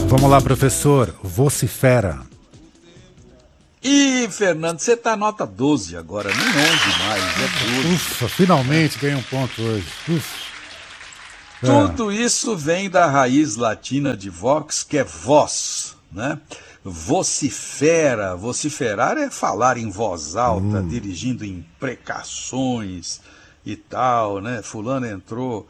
Vamos lá, professor. Vocifera. Ih, Fernando, você tá nota 12 agora, nem 11 mais, é 12. Ufa, finalmente ganhei um ponto hoje. Ufa. Tudo isso vem da raiz latina de vox, que é voz, né? Vocifera, vociferar é falar em voz alta, dirigindo imprecações e tal, né? Fulano entrou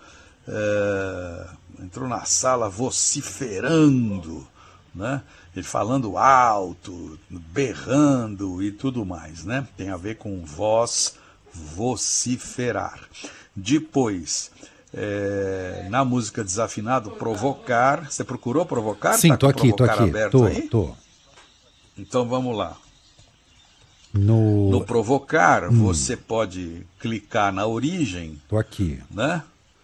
na sala vociferando, né? Ele falando alto, berrando e tudo mais, né? Tem a ver com voz, vociferar. Depois, na música Desafinado, provocar. Você procurou provocar? Sim, tô aqui. Tô. Então vamos lá. No provocar, você pode clicar na origem. Tô aqui. Né?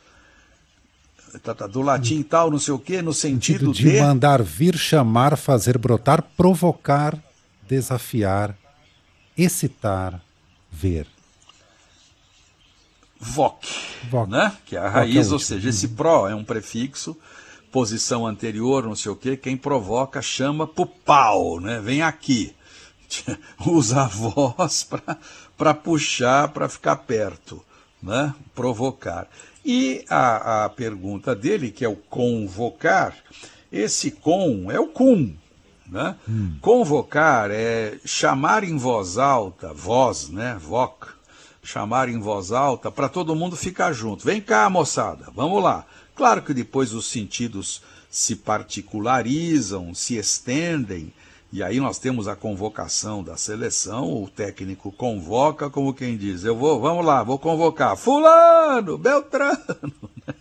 Do latim tal, não sei o quê, no sentido de mandar vir, chamar, fazer brotar, provocar, desafiar, excitar, ver. Voc, né? Que é a raiz, ou seja, esse pro é um prefixo, posição anterior, não sei o quê, quem provoca chama pro pau, né? Vem aqui. Usa a voz para puxar, para ficar perto, né? Provocar. E a pergunta dele, que é o convocar, esse com é o cum, né? Convocar é chamar em voz alta, voz, né? Voc, chamar em voz alta para todo mundo ficar junto. Vem cá, moçada, vamos lá. Claro que depois os sentidos se particularizam, se estendem, e aí nós temos a convocação da seleção, o técnico convoca como quem diz, vamos lá, vou convocar fulano, beltrano.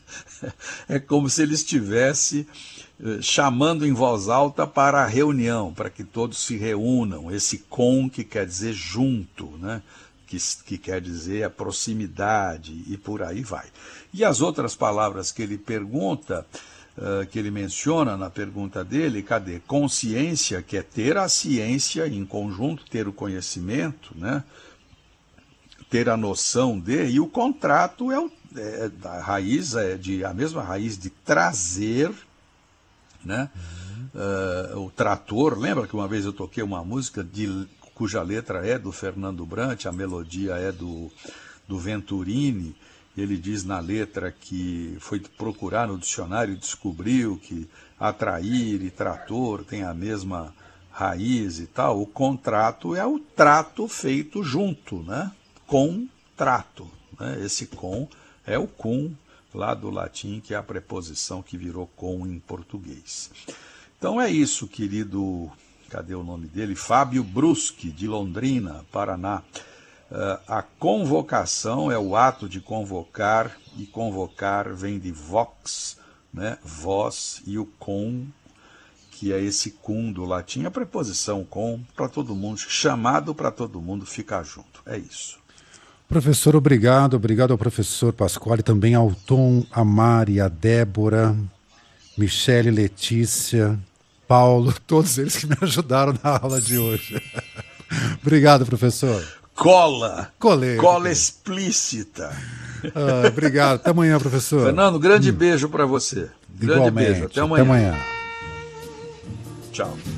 É como se ele estivesse chamando em voz alta para a reunião, para que todos se reúnam, esse com que quer dizer junto, né? Que quer dizer a proximidade e por aí vai. E as outras palavras que ele pergunta, que ele menciona na pergunta dele, cadê? Consciência, que é ter a ciência em conjunto, ter o conhecimento, né? Ter a noção de, e o contrato a raiz a mesma raiz de trazer, né? O trator, lembra que uma vez eu toquei uma música cuja letra é do Fernando Brant, a melodia é do Venturini. Ele diz na letra que foi procurar no dicionário e descobriu que atrair e trator tem a mesma raiz e tal. O contrato é o trato feito junto, né? Contrato, né? Esse com é o cum, lá do latim, que é a preposição que virou com em português. Então é isso, querido, cadê o nome dele? Fábio Bruschi, de Londrina, Paraná. A convocação é o ato de convocar, e convocar vem de vox, né? Voz, e o com, que é esse cum do latim, a preposição com, para todo mundo, chamado para todo mundo ficar junto. É isso. Professor, obrigado ao professor Pasquale, também ao Tom, a Mari, a Débora, Michele, Letícia, Paulo, todos eles que me ajudaram na aula de hoje. Obrigado, professor. Cola Colei. explícita. Obrigado. Até amanhã, professor. Fernando, grande beijo para você. Grande beijo. Até amanhã. Até amanhã. Tchau.